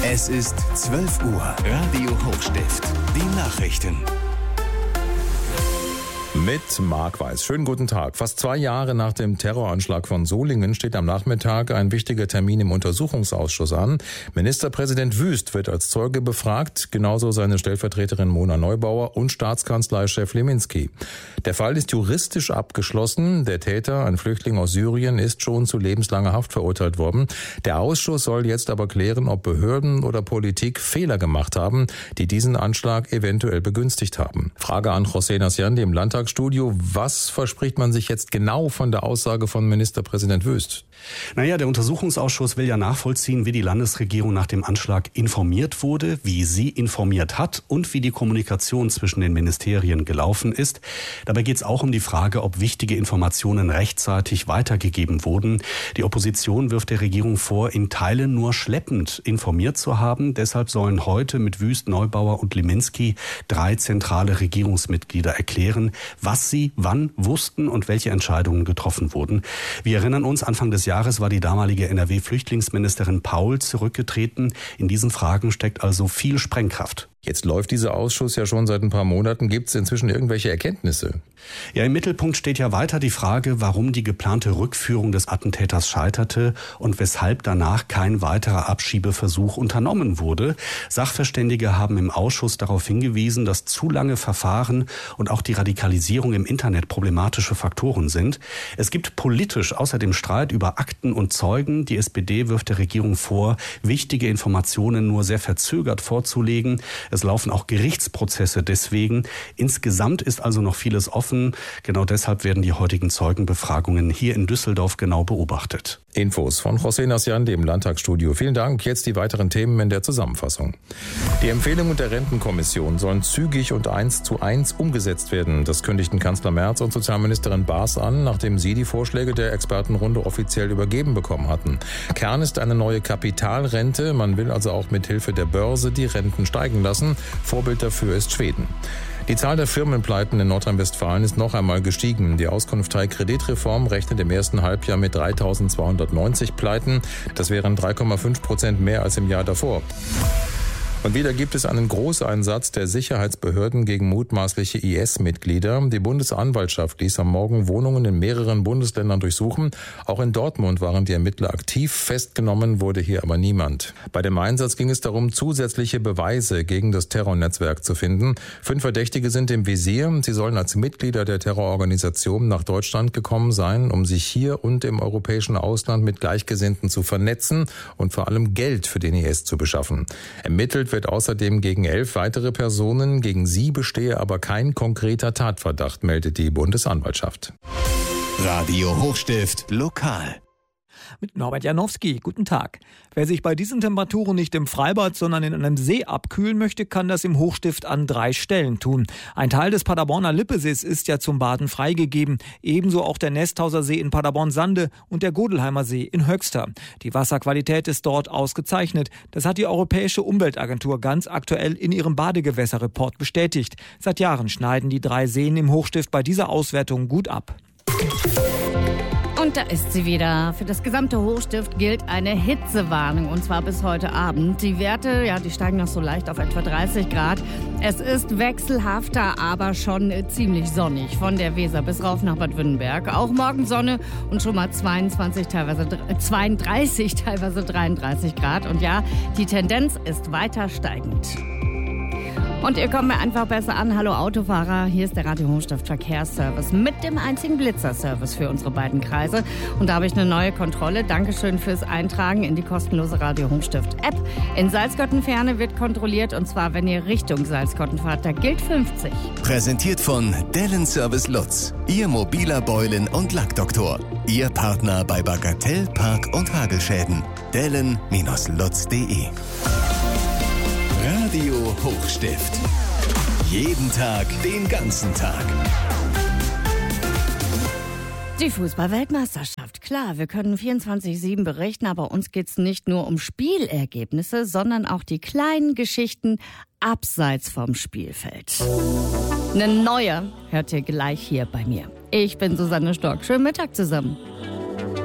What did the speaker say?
Es ist 12 Uhr. Radio Hochstift. Die Nachrichten. Mit Marc Weiß. Schönen guten Tag. Fast 2 Jahre nach dem Terroranschlag von Solingen steht am Nachmittag ein wichtiger Termin im Untersuchungsausschuss an. Ministerpräsident Wüst wird als Zeuge befragt, genauso seine Stellvertreterin Mona Neubauer und Staatskanzleichef Leminski. Der Fall ist juristisch abgeschlossen. Der Täter, ein Flüchtling aus Syrien, ist schon zu lebenslanger Haft verurteilt worden. Der Ausschuss soll jetzt aber klären, ob Behörden oder Politik Fehler gemacht haben, die diesen Anschlag eventuell begünstigt haben. Frage an José Nassian, dem Landtagsstudio. Was verspricht man sich jetzt genau von der Aussage von Ministerpräsident Wüst? Der Untersuchungsausschuss will ja nachvollziehen, wie die Landesregierung nach dem Anschlag informiert wurde, wie sie informiert hat und wie die Kommunikation zwischen den Ministerien gelaufen ist. Dabei geht es auch um die Frage, ob wichtige Informationen rechtzeitig weitergegeben wurden. Die Opposition wirft der Regierung vor, in Teilen nur schleppend informiert zu haben. Deshalb sollen heute mit Wüst, Neubauer und Leminski 3 zentrale Regierungsmitglieder erklären, was sie wann wussten und welche Entscheidungen getroffen wurden. Wir erinnern uns, Anfang des Jahres war die damalige NRW-Flüchtlingsministerin Paul zurückgetreten. In diesen Fragen steckt also viel Sprengkraft. Jetzt läuft dieser Ausschuss ja schon seit ein paar Monaten. Gibt es inzwischen irgendwelche Erkenntnisse? Ja, im Mittelpunkt steht ja weiter die Frage, warum die geplante Rückführung des Attentäters scheiterte und weshalb danach kein weiterer Abschiebeversuch unternommen wurde. Sachverständige haben im Ausschuss darauf hingewiesen, dass zu lange Verfahren und auch die Radikalisierung im Internet problematische Faktoren sind. Es gibt politisch außerdem Streit über Akten und Zeugen. Die SPD wirft der Regierung vor, wichtige Informationen nur sehr verzögert vorzulegen. Es laufen auch Gerichtsprozesse deswegen. Insgesamt ist also noch vieles offen. Genau deshalb werden die heutigen Zeugenbefragungen hier in Düsseldorf genau beobachtet. Infos von José Nassian, dem Landtagsstudio. Vielen Dank. Jetzt die weiteren Themen in der Zusammenfassung. Die Empfehlungen der Rentenkommission sollen zügig und 1:1 umgesetzt werden. Das kündigten Kanzler Merz und Sozialministerin Baas an, nachdem sie die Vorschläge der Expertenrunde offiziell übergeben bekommen hatten. Kern ist eine neue Kapitalrente. Man will also auch mit Hilfe der Börse die Renten steigen lassen. Vorbild dafür ist Schweden. Die Zahl der Firmenpleiten in Nordrhein-Westfalen ist noch einmal gestiegen. Die Auskunftei Kreditreform rechnet im ersten Halbjahr mit 3.290 Pleiten. Das wären 3,5% mehr als im Jahr davor. Und wieder gibt es einen Großeinsatz der Sicherheitsbehörden gegen mutmaßliche IS-Mitglieder. Die Bundesanwaltschaft ließ am Morgen Wohnungen in mehreren Bundesländern durchsuchen. Auch in Dortmund waren die Ermittler aktiv. Festgenommen wurde hier aber niemand. Bei dem Einsatz ging es darum, zusätzliche Beweise gegen das Terrornetzwerk zu finden. 5 Verdächtige sind im Visier. Sie sollen als Mitglieder der Terrororganisation nach Deutschland gekommen sein, um sich hier und im europäischen Ausland mit Gleichgesinnten zu vernetzen und vor allem Geld für den IS zu beschaffen. Ermittelt wird außerdem gegen 11 weitere Personen. Gegen sie bestehe aber kein konkreter Tatverdacht, meldet die Bundesanwaltschaft. Radio Hochstift lokal. Mit Norbert Janowski. Guten Tag. Wer sich bei diesen Temperaturen nicht im Freibad, sondern in einem See abkühlen möchte, kann das im Hochstift an 3 Stellen tun. Ein Teil des Paderborner Lippesees ist ja zum Baden freigegeben. Ebenso auch der Nesthauser See in Paderborn-Sande und der Godelheimer See in Höxter. Die Wasserqualität ist dort ausgezeichnet. Das hat die Europäische Umweltagentur ganz aktuell in ihrem Badegewässerreport bestätigt. Seit Jahren schneiden die 3 Seen im Hochstift bei dieser Auswertung gut ab. Und da ist sie wieder. Für das gesamte Hochstift gilt eine Hitzewarnung, und zwar bis heute Abend. Die Werte, die steigen noch so leicht auf etwa 30 Grad. Es ist wechselhafter, aber schon ziemlich sonnig. Von der Weser bis rauf nach Bad Württemberg. Auch morgen Sonne und schon mal 32, teilweise 33 Grad. Und ja, die Tendenz ist weiter steigend. Und ihr kommt mir einfach besser an. Hallo Autofahrer, hier ist der Radio Hochstift Verkehrsservice mit dem einzigen Blitzerservice für unsere beiden Kreise. Und da habe ich eine neue Kontrolle. Dankeschön fürs Eintragen in die kostenlose Radio Hochstift App. In Salzgottenferne wird kontrolliert, und zwar, wenn ihr Richtung Salzgotten fahrt, da gilt 50. Präsentiert von Dellen Service Lutz, Ihr mobiler Beulen- und Lackdoktor. Ihr Partner bei Bagatell, Park- und Hagelschäden. Dellen-lutz.de. Radio Hochstift. Jeden Tag, den ganzen Tag. Die Fußball-Weltmeisterschaft. Klar, wir können 24/7 berichten, aber uns geht's nicht nur um Spielergebnisse, sondern auch die kleinen Geschichten abseits vom Spielfeld. Eine neue hört ihr gleich hier bei mir. Ich bin Susanne Stork. Schönen Mittag zusammen.